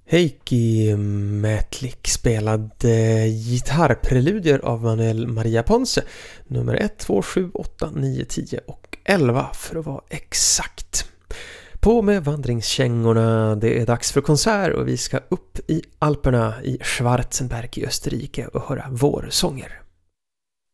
Heikki Mätlik spelade gitarrpreludier av Manuel Maria Ponce, nummer 1, 2, 7, 8, 9, 10 och 11 för att vara exakt. På med vandringskängorna, det är dags för konsert och vi ska upp i Alperna i Schwarzenberg i Österrike och höra vårsånger.